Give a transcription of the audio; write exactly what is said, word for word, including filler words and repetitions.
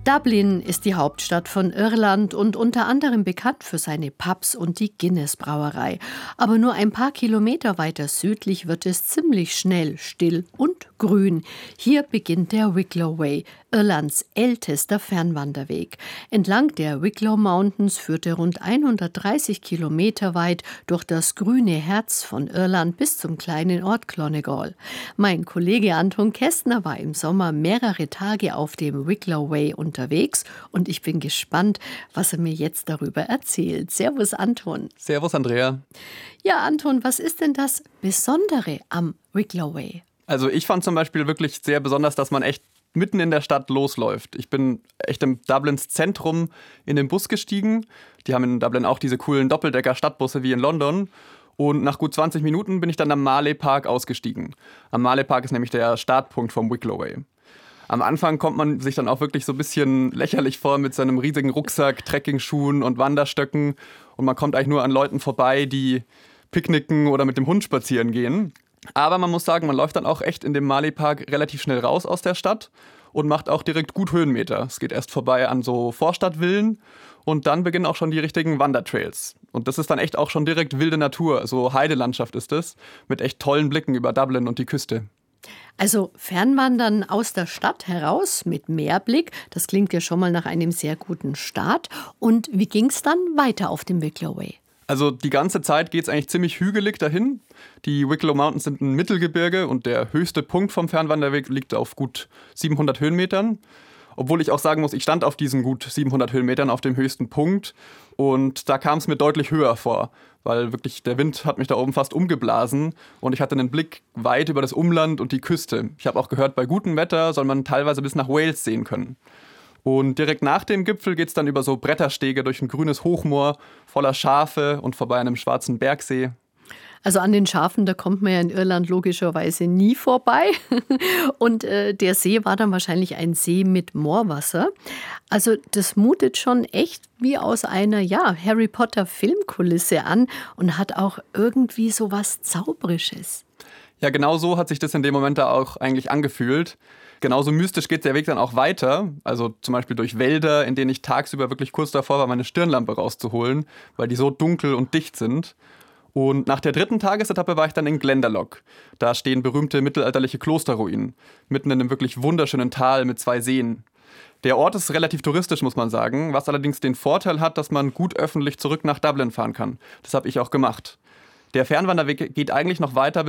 Dublin ist die Hauptstadt von Irland und unter anderem bekannt für seine Pubs und die Guinness-Brauerei. Aber nur ein paar Kilometer weiter südlich wird es ziemlich schnell still und grün. Hier beginnt der Wicklow Way, Irlands ältester Fernwanderweg. Entlang der Wicklow Mountains führt er rund hundertdreißig Kilometer weit durch das grüne Herz von Irland bis zum kleinen Ort Clonegall. Mein Kollege Anton Kästner war im Sommer mehrere Tage auf dem Wicklow Way unterwegs und ich bin gespannt, was er mir jetzt darüber erzählt. Servus Anton. Servus Andrea. Ja Anton, was ist denn das Besondere am Wicklow Way? Also ich fand zum Beispiel wirklich sehr besonders, dass man echt mitten in der Stadt losläuft. Ich bin echt im Dublins Zentrum in den Bus gestiegen. Die haben in Dublin auch diese coolen Doppeldecker-Stadtbusse wie in London. Und nach gut zwanzig Minuten bin ich dann am Marlay Park ausgestiegen. Am Marlay Park ist nämlich der Startpunkt vom Wicklow Way. Am Anfang kommt man sich dann auch wirklich so ein bisschen lächerlich vor mit seinem riesigen Rucksack, Trekkingschuhen und Wanderstöcken. Und man kommt eigentlich nur an Leuten vorbei, die picknicken oder mit dem Hund spazieren gehen. Aber man muss sagen, man läuft dann auch echt in dem Marlay Park relativ schnell raus aus der Stadt und macht auch direkt gut Höhenmeter. Es geht erst vorbei an so Vorstadtvillen und dann beginnen auch schon die richtigen Wandertrails. Und das ist dann echt auch schon direkt wilde Natur, so Heidelandschaft ist es, mit echt tollen Blicken über Dublin und die Küste. Also Fernwandern aus der Stadt heraus mit Meerblick, das klingt ja schon mal nach einem sehr guten Start. Und wie ging es dann weiter auf dem Wicklow Way? Also die ganze Zeit geht es eigentlich ziemlich hügelig dahin. Die Wicklow Mountains sind ein Mittelgebirge und der höchste Punkt vom Fernwanderweg liegt auf gut siebenhundert Höhenmetern. Obwohl ich auch sagen muss, ich stand auf diesen gut siebenhundert Höhenmetern auf dem höchsten Punkt und da kam es mir deutlich höher vor, weil wirklich der Wind hat mich da oben fast umgeblasen und ich hatte einen Blick weit über das Umland und die Küste. Ich habe auch gehört, bei gutem Wetter soll man teilweise bis nach Wales sehen können. Und direkt nach dem Gipfel geht es dann über so Bretterstege durch ein grünes Hochmoor voller Schafe und vorbei einem schwarzen Bergsee. Also an den Schafen, da kommt man ja in Irland logischerweise nie vorbei. Und äh, der See war dann wahrscheinlich ein See mit Moorwasser. Also das mutet schon echt wie aus einer ja, Harry Potter Filmkulisse an und hat auch irgendwie so was Zauberisches. Ja, genau so hat sich das in dem Moment da auch eigentlich angefühlt. Genauso mystisch geht der Weg dann auch weiter, also zum Beispiel durch Wälder, in denen ich tagsüber wirklich kurz davor war, meine Stirnlampe rauszuholen, weil die so dunkel und dicht sind. Und nach der dritten Tagesetappe war ich dann in Glendalough. Da stehen berühmte mittelalterliche Klosterruinen, mitten in einem wirklich wunderschönen Tal mit zwei Seen. Der Ort ist relativ touristisch, muss man sagen, was allerdings den Vorteil hat, dass man gut öffentlich zurück nach Dublin fahren kann. Das habe ich auch gemacht. Der Fernwanderweg geht eigentlich noch weiter